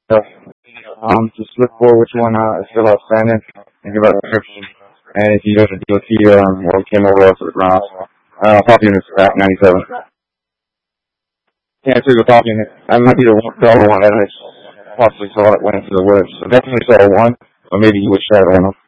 So, just look for which one is still outstanding and give out a description. And if you go to DOT or came over to the grounds, I'll pop you in this back 97. Yeah, so you're talking. I might be the other one that I possibly saw it went into the woods. So definitely saw one, or maybe you would share, I don't know.